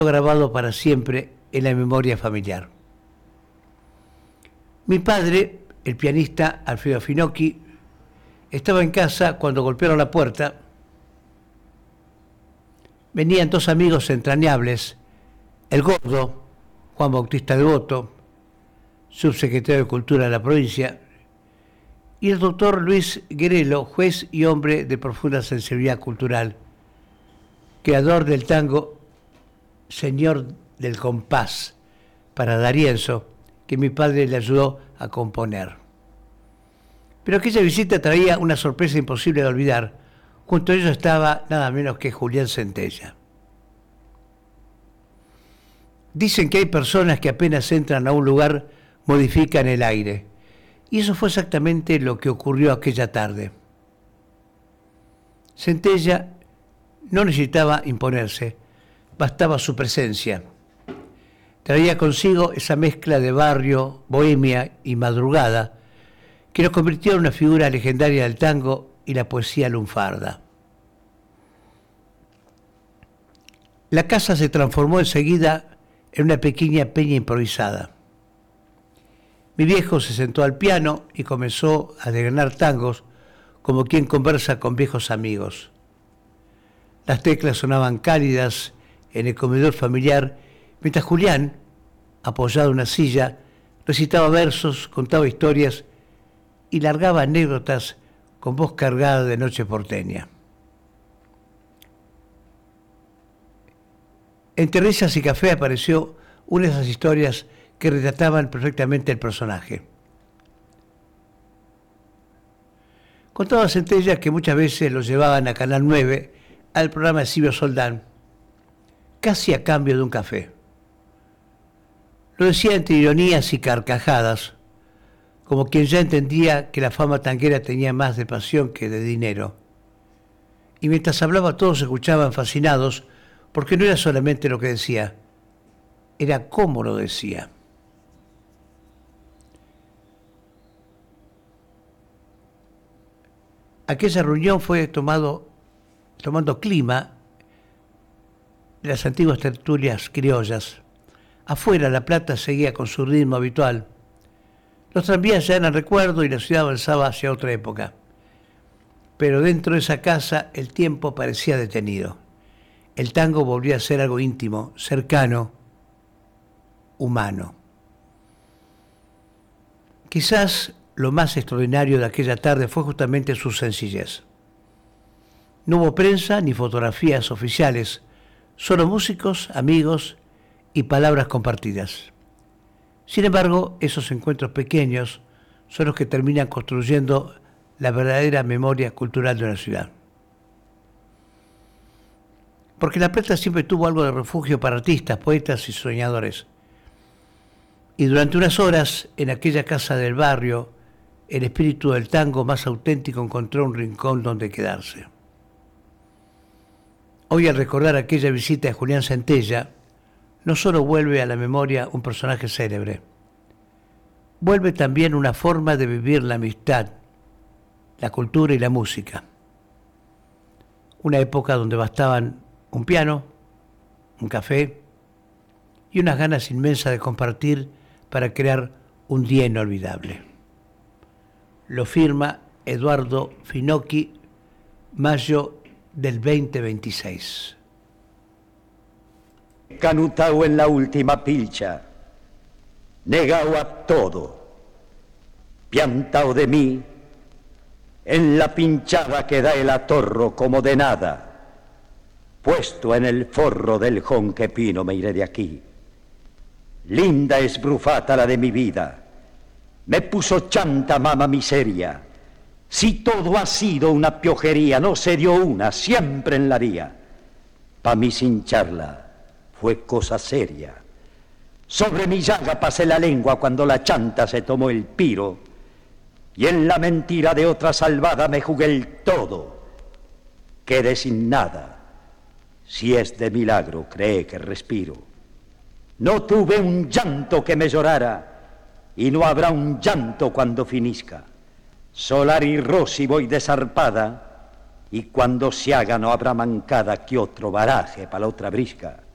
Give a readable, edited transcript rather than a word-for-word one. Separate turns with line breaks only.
grabado para siempre en la memoria familiar. Mi padre, el pianista Alfredo Finocchi, estaba en casa cuando golpearon la puerta. Venían dos amigos entrañables, el gordo, Juan Bautista Devoto, subsecretario de Cultura de la provincia, y el doctor Luis Guerelo, juez y hombre de profunda sensibilidad cultural, creador del tango Señor del Compás para D'Arienzo, que mi padre le ayudó a componer. Pero aquella visita traía una sorpresa imposible de olvidar. Junto a ellos estaba nada menos que Julián Centella. Dicen que hay personas que apenas entran a un lugar modifican el aire. Y eso fue exactamente lo que ocurrió aquella tarde. Centella no necesitaba imponerse, bastaba su presencia. Traía consigo esa mezcla de barrio, bohemia y madrugada que lo convirtió en una figura legendaria del tango y la poesía lunfarda. La casa se transformó enseguida en una pequeña peña improvisada. Mi viejo se sentó al piano y comenzó a desgranar tangos como quien conversa con viejos amigos. Las teclas sonaban cálidas en el comedor familiar, mientras Julián, apoyado en una silla, recitaba versos, contaba historias y largaba anécdotas con voz cargada de noche porteña. Entre risas y café apareció una de esas historias que retrataban perfectamente el personaje. Contaba Centella que muchas veces lo llevaban a Canal 9 al programa de Silvio Soldán, casi a cambio de un café. Lo decía entre ironías y carcajadas, como quien ya entendía que la fama tanguera tenía más de pasión que de dinero. Y mientras hablaba todos escuchaban fascinados, porque no era solamente lo que decía, era cómo lo decía. Aquella reunión fue tomando clima de las antiguas tertulias criollas. Afuera La Plata seguía con su ritmo habitual. Los tranvías ya eran recuerdo y la ciudad avanzaba hacia otra época. Pero dentro de esa casa el tiempo parecía detenido. El tango volvía a ser algo íntimo, cercano, humano. Quizás lo más extraordinario de aquella tarde fue justamente su sencillez. No hubo prensa ni fotografías oficiales, solo músicos, amigos y palabras compartidas. Sin embargo, esos encuentros pequeños son los que terminan construyendo la verdadera memoria cultural de una ciudad. Porque La Plata siempre tuvo algo de refugio para artistas, poetas y soñadores. Y durante unas horas, en aquella casa del barrio, el espíritu del tango más auténtico encontró un rincón donde quedarse. Hoy, al recordar aquella visita de Julián Centella, no solo vuelve a la memoria un personaje célebre, vuelve también una forma de vivir la amistad, la cultura y la música. Una época donde bastaban un piano, un café y unas ganas inmensas de compartir para crear un día inolvidable. Lo firma Eduardo Finocchi, mayo del 2026.
Canutao en la última pilcha, negao a todo, piantao de mí, en la pinchada que da el atorro como de nada, puesto en el forro del jonque pino me iré de aquí. Linda es brufata la de mi vida, me puso chanta mama miseria, si todo ha sido una piojería, no se dio una, siempre en la vía, pa' mí sin charla fue cosa seria. Sobre mi llaga pasé la lengua cuando la chanta se tomó el piro, y en la mentira de otra salvada me jugué el todo. Quedé sin nada, si es de milagro, cree que respiro. No tuve un llanto que me llorara, y no habrá un llanto cuando finisca. Solar y Rosy voy desarpada, y cuando se haga no habrá mancada que otro baraje pa' la otra brisca.